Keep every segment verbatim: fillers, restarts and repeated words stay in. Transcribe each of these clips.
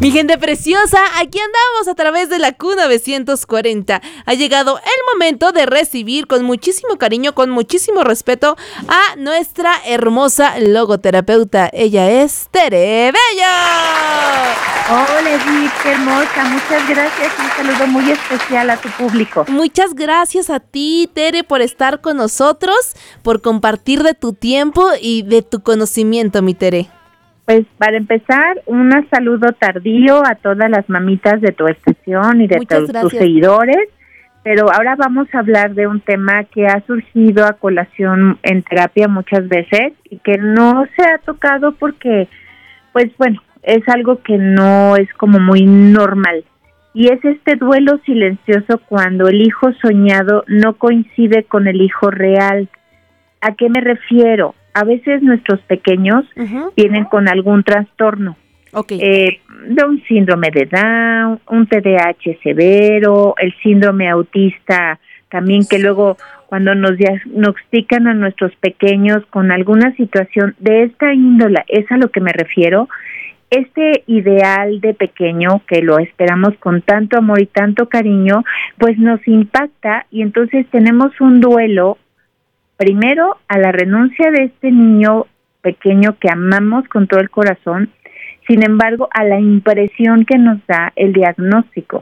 Mi gente preciosa, aquí andamos a través de la Q novecientos cuarenta. Ha llegado el momento de recibir con muchísimo cariño, con muchísimo respeto a nuestra hermosa logoterapeuta. Ella es Tere Bello. Hola Edith, qué hermosa, muchas gracias. Un saludo muy especial a tu público. Muchas gracias a ti, Tere, por estar con nosotros, por compartir de tu tiempo y de tu conocimiento, mi Tere. Pues para empezar, un saludo tardío a todas las mamitas de tu estación y de tu, tus seguidores, pero ahora vamos a hablar de un tema que ha surgido a colación en terapia muchas veces y que no se ha tocado porque, pues bueno, es algo que no es como muy normal, y es este duelo silencioso cuando el hijo soñado no coincide con el hijo real. ¿A qué me refiero? A veces nuestros pequeños uh-huh. vienen con algún trastorno, okay. eh, de un síndrome de Down, un T D A H severo, el síndrome autista también, que luego cuando nos diagnostican a nuestros pequeños con alguna situación de esta índole, es a lo que me refiero. Este ideal de pequeño, que lo esperamos con tanto amor y tanto cariño, pues nos impacta, y entonces tenemos un duelo. Primero, a la renuncia de este niño pequeño que amamos con todo el corazón, sin embargo, a la impresión que nos da el diagnóstico.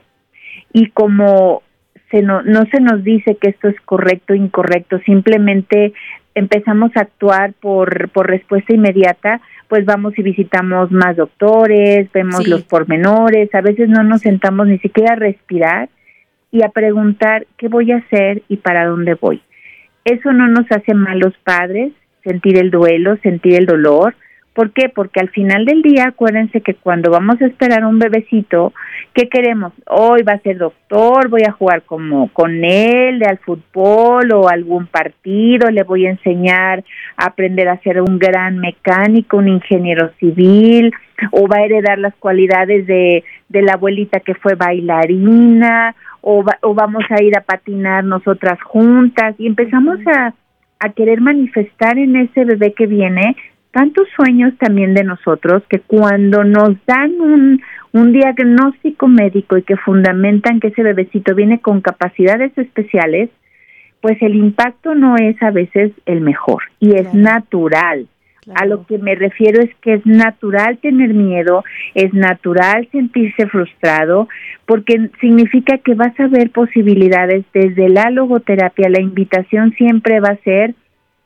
Y como se no, no se nos dice que esto es correcto o incorrecto, simplemente empezamos a actuar por, por respuesta inmediata, pues vamos y visitamos más doctores, vemos sí. los pormenores, a veces no nos sentamos ni siquiera a respirar y a preguntar qué voy a hacer y para dónde voy. Eso no nos hace malos padres, sentir el duelo, sentir el dolor. ¿Por qué? Porque al final del día, acuérdense que cuando vamos a esperar a un bebecito, ¿qué queremos? Hoy va a ser doctor, voy a jugar como con él, al fútbol o algún partido, le voy a enseñar a aprender a ser un gran mecánico, un ingeniero civil, o va a heredar las cualidades de, de la abuelita que fue bailarina, O, va, o vamos a ir a patinar nosotras juntas, y empezamos a, a querer manifestar en ese bebé que viene tantos sueños también de nosotros, que cuando nos dan un, un diagnóstico médico y que fundamentan que ese bebecito viene con capacidades especiales, pues el impacto no es a veces el mejor, y es claro. natural. Claro. A lo que me refiero es que es natural tener miedo, es natural sentirse frustrado, porque significa que vas a ver posibilidades. Desde la logoterapia, la invitación siempre va a ser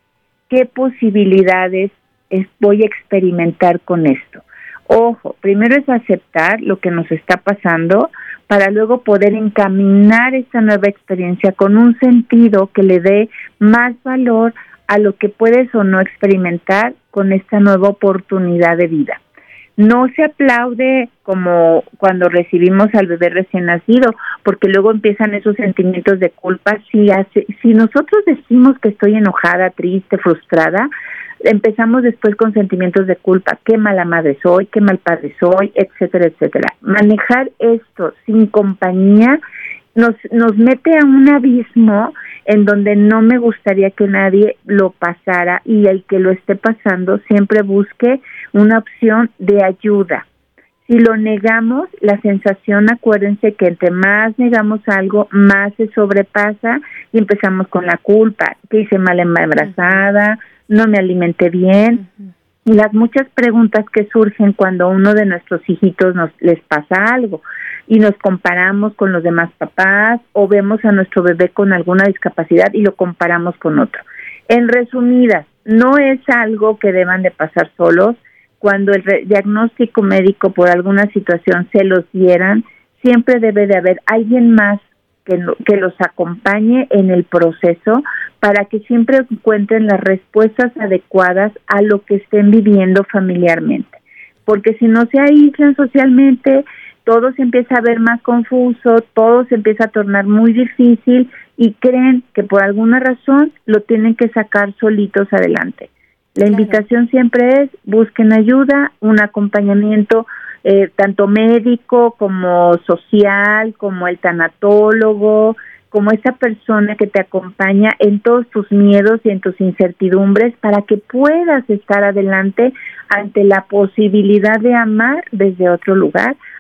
qué posibilidades es, voy a experimentar con esto. Ojo, primero es aceptar lo que nos está pasando para luego poder encaminar esta nueva experiencia con un sentido que le dé más valor a lo que puedes o no experimentar con esta nueva oportunidad de vida. No se aplaude como cuando recibimos al bebé recién nacido, porque luego empiezan esos sentimientos de culpa. Si, hace, si nosotros decimos que estoy enojada, triste, frustrada, empezamos después con sentimientos de culpa. Qué mala madre soy, qué mal padre soy, etcétera, etcétera. Manejar esto sin compañía nos, nos mete a un abismo en donde no me gustaría que nadie lo pasara, y el que lo esté pasando siempre busque una opción de ayuda. Si lo negamos, la sensación, acuérdense que entre más negamos algo, más se sobrepasa y empezamos con la culpa, que hice mal embarazada, no me alimenté bien. Uh-huh. Y las muchas preguntas que surgen cuando uno de nuestros hijitos nos les pasa algo y nos comparamos con los demás papás, o vemos a nuestro bebé con alguna discapacidad y lo comparamos con otro. En resumidas, no es algo que deban de pasar solos. Cuando el re- diagnóstico médico por alguna situación se los dieran, siempre debe de haber alguien más que, no, que los acompañe en el proceso para que siempre encuentren las respuestas adecuadas a lo que estén viviendo familiarmente. Porque si no se aíslan socialmente, todo se empieza a ver más confuso, todo se empieza a tornar muy difícil y creen que por alguna razón lo tienen que sacar solitos adelante. La claro. invitación siempre es, busquen ayuda, un acompañamiento eh, tanto médico como social, como el tanatólogo, como esa persona que te acompaña en todos tus miedos y en tus incertidumbres para que puedas estar adelante ante la posibilidad de amar desde otro lugar,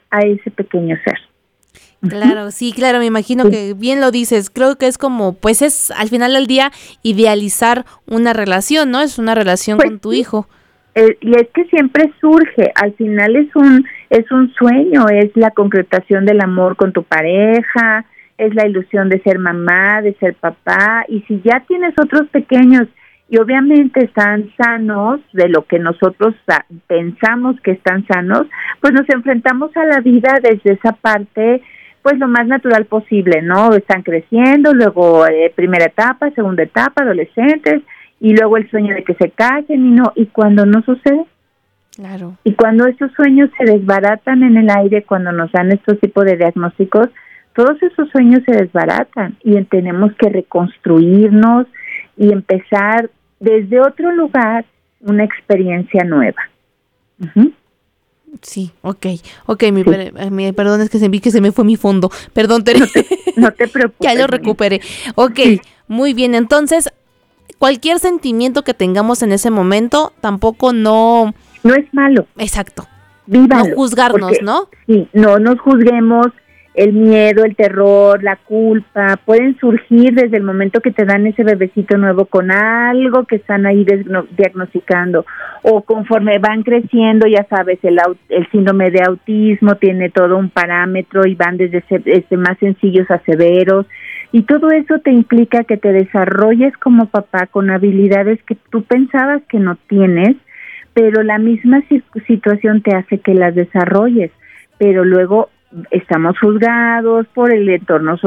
a ese pequeño ser. Claro, sí, claro, me imagino sí. que bien lo dices. Creo que es como, pues es al final del día idealizar una relación, ¿no? Es una relación pues, con tu hijo. Eh, y es que siempre surge, al final es un es un sueño, es la concretación del amor con tu pareja, es la ilusión de ser mamá, de ser papá, y si ya tienes otros pequeños y obviamente están sanos de lo que nosotros pensamos que están sanos, pues nos enfrentamos a la vida desde esa parte pues lo más natural posible, ¿no? Están creciendo, luego eh, primera etapa, segunda etapa, adolescentes, y luego el sueño de que se casen y no, y cuando no sucede. Claro. Y cuando esos sueños se desbaratan en el aire, cuando nos dan estos tipos de diagnósticos, todos esos sueños se desbaratan y tenemos que reconstruirnos y empezar desde otro lugar una experiencia nueva. Uh-huh. Sí, ok, ok, mi, sí. per, mi perdón, es que se vi que se me fue mi fondo, perdón, Tere. No te, no te preocupes. Ya lo recuperé. Ok, sí. Muy bien, entonces, cualquier sentimiento que tengamos en ese momento, tampoco no... No es malo. Exacto. Vívalo, no juzgarnos, porque, ¿no? Sí, no nos juzguemos. El miedo, el terror, la culpa, pueden surgir desde el momento que te dan ese bebecito nuevo con algo que están ahí diagnosticando, o conforme van creciendo, ya sabes, el, el síndrome de autismo tiene todo un parámetro y van desde, desde más sencillos a severos, y todo eso te implica que te desarrolles como papá con habilidades que tú pensabas que no tienes, pero la misma situación te hace que las desarrolles, pero luego estamos juzgados por el entorno